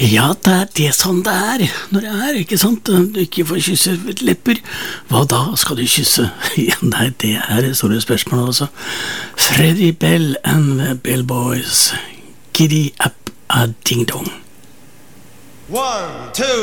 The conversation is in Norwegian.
Ja, det sånn det er. Når det er, ikke sant? Du ikke får kysse lepper. Hva da skal du kysse? Ja, nei, det er det store spørsmålet også. Freddie Bell and the Bell Boys. Giddy up a ding dong. 1, 2